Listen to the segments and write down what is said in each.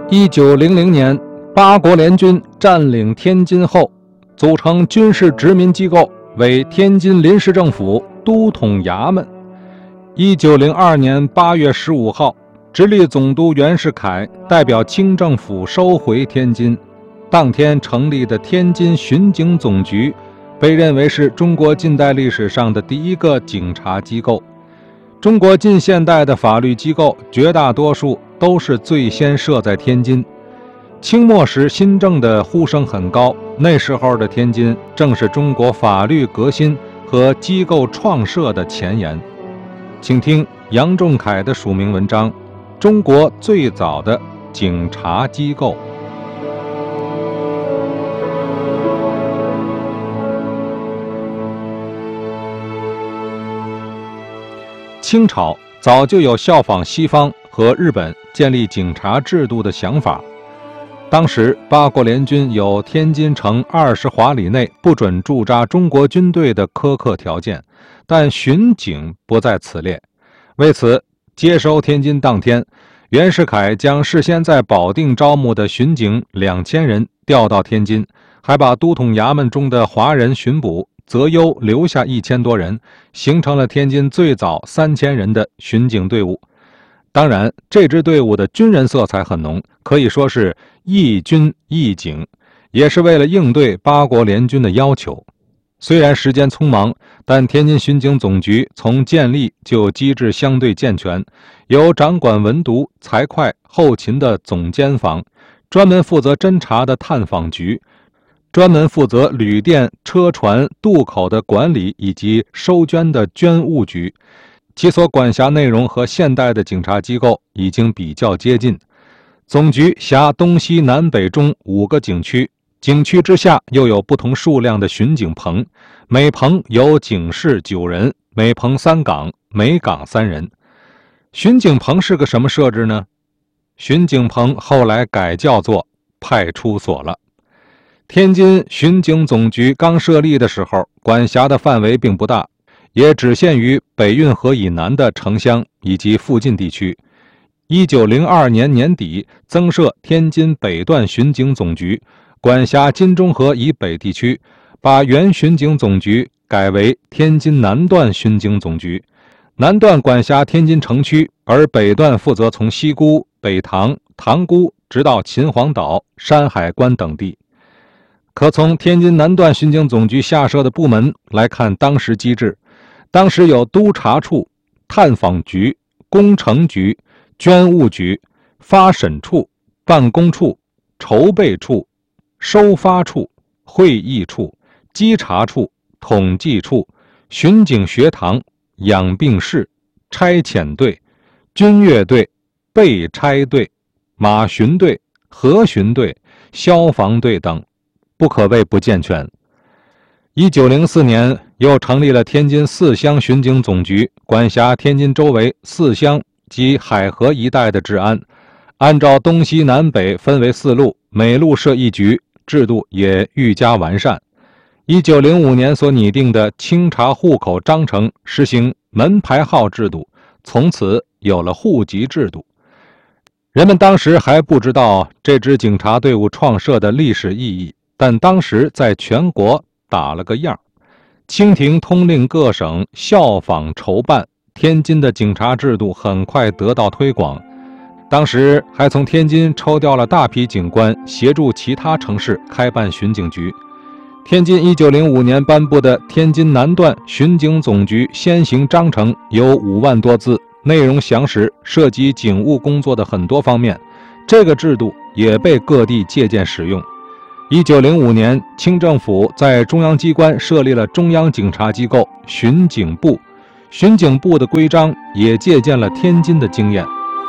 1900年，八国联军占领天津后，组成军事殖民机构为天津临时政府都统衙门。1902年8月15号，直隶总督袁世凯代表清政府收回天津。当天成立的天津巡警总局，被认为是中国近代历史上的第一个警察机构。中国近现代的法律机构绝大多数都是最先设在天津。清末时新政的呼声很高，那时候的天津正是中国法律革新和机构创设的前沿。请听杨仲恺的署名文章《中国最早的警察机构》。清朝早就有效仿西方和日本建立警察制度的想法。当时八国联军有天津城20华里内不准驻扎中国军队的苛刻条件，但巡警不在此列。为此，接收天津当天，袁世凯将事先在保定招募的巡警2000人调到天津，还把都统衙门中的华人巡捕择优留下1000多人，形成了天津最早3000人的巡警队伍。当然，这支队伍的军人色彩很浓，可以说是义军义警，也是为了应对八国联军的要求。虽然时间匆忙，但天津巡警总局从建立就机制相对健全，有掌管文牍、财会、后勤的总监房，专门负责侦查的探访局，专门负责旅店、车船、渡口的管理以及收捐的捐物局。其所管辖内容和现代的警察机构已经比较接近。总局辖东西南北中5个警区，警区之下又有不同数量的巡警棚，每棚有警士9人，每棚3岗，每岗3人。巡警棚是个什么设置呢？巡警棚后来改叫做派出所了。天津巡警总局刚设立的时候，管辖的范围并不大，也只限于北运河以南的城乡以及附近地区。1902年年底增设天津北段巡警总局，管辖金钟河以北地区，把原巡警总局改为天津南段巡警总局。南段管辖天津城区，而北段负责从西沽、北塘、塘沽直到秦皇岛、山海关等地。可从天津南段巡警总局下设的部门来看当时机制，当时有督察处、探访局、工程局、捐物局、发审处、办公处、筹备处、收发处、会议处、稽查处、统计处、巡警学堂、养病室、差遣队、军乐队、备差队、马巡队、河巡队、消防队等，不可谓不健全。1904年又成立了天津4乡巡警总局，管辖天津周围4乡及海河一带的治安，按照东西南北分为4路，每路设1局，制度也愈加完善。1905年所拟定的清查户口章程实行门牌号制度，从此有了户籍制度。人们当时还不知道这支警察队伍创设的历史意义，但当时在全国打了个样。清廷通令各省效仿筹办，天津的警察制度很快得到推广。当时还从天津抽调了大批警官协助其他城市开办巡警局。天津1905年颁布的天津南段巡警总局先行章程有5万多字，内容详实，涉及警务工作的很多方面。这个制度也被各地借鉴使用。1905年，清政府在中央机关设立了中央警察机构巡警部，巡警部的规章也借鉴了天津的经验。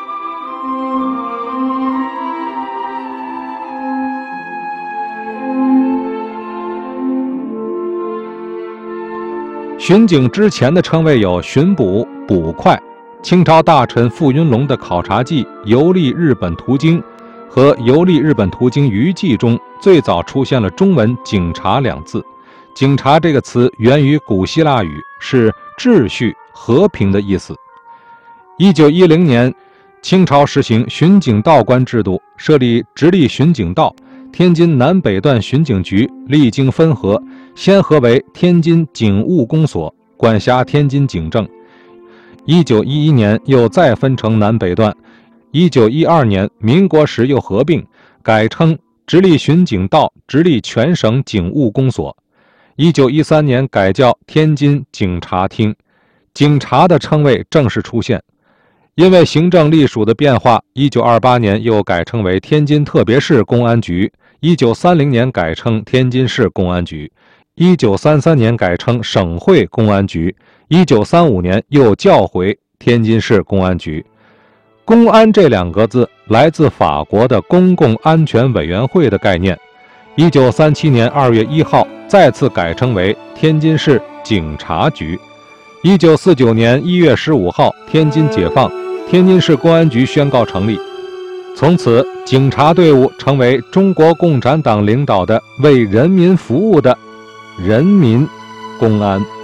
巡警之前的称谓有巡捕、捕快。清朝大臣傅云龙的考察记《游历日本途经》和《游历日本途经余记》中最早出现了中文警察2字。警察这个词源于古希腊语，是秩序、和平的意思。1910年， 清朝实行巡警道官制度，设立直隶巡警道、天津南北段巡警局，历经分合，先合为天津警务公所，管辖天津警政。1911年又再分成南北段，1912年民国时又合并，改称直隶巡警道直隶全省警务公所。1913年改叫天津警察厅，警察的称谓正式出现。因为行政隶属的变化，1928年又改称为天津特别市公安局，1930年改称天津市公安局，1933年改称省会公安局，1935年又叫回天津市公安局。公安这2个字来自法国的公共安全委员会的概念。1937年2月1号再次改称为天津市警察局。1949年1月15号天津解放，天津市公安局宣告成立。从此，警察队伍成为中国共产党领导的为人民服务的人民公安。